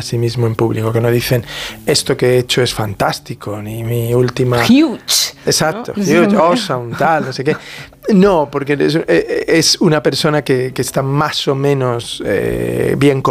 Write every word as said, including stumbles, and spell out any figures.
a sí mismo en público, que no dicen esto que he hecho es fantástico, ni mi última... Huge. Exacto, ¿no? huge, awesome, tal, no sé qué. No, porque es, es una persona que, que está más o menos eh, bien